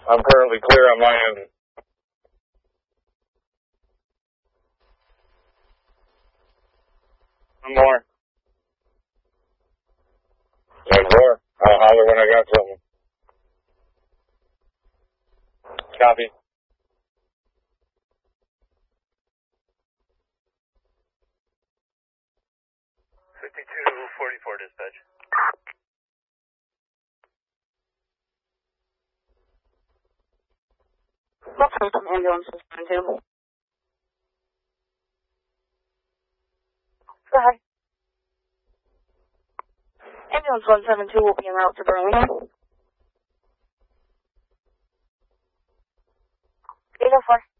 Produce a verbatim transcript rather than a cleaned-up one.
I'm currently clear on my end. One more. One more. I'll holler when I got something. Copy. fifty-two forty-four dispatch. What's up, some ambulances trying to? Go ahead. Ambulance one seven two will be en route to Burlington. eight oh four.